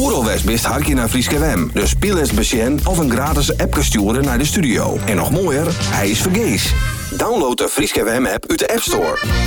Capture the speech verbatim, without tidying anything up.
Oerol West best harkje naar Frieske Wem. Dus speel eens besjen of een gratis app sturen naar de studio. En nog mooier, hij is vergees. Download de Frieske Wem app uit de App Store.